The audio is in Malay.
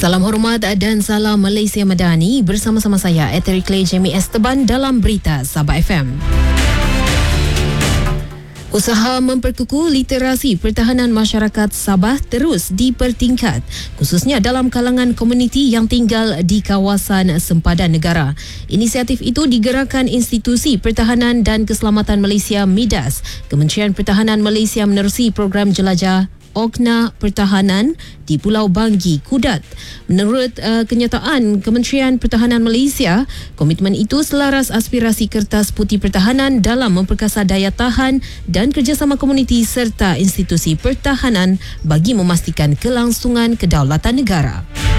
Salam hormat dan salam Malaysia Madani. Bersama-sama saya Eteri Clay Jamie Esteban dalam Berita Sabah FM. Usaha memperkukuh literasi pertahanan masyarakat Sabah terus dipertingkat, khususnya dalam kalangan komuniti yang tinggal di kawasan sempadan negara. Inisiatif itu digerakkan Institusi Pertahanan dan Keselamatan Malaysia MIDAS. Kementerian Pertahanan Malaysia menerusi program jelajah Okna Pertahanan di Pulau Banggi, Kudat. Menurut kenyataan Kementerian Pertahanan Malaysia, komitmen itu selaras aspirasi Kertas Putih Pertahanan dalam memperkasa daya tahan dan kerjasama komuniti serta institusi pertahanan bagi memastikan kelangsungan kedaulatan negara.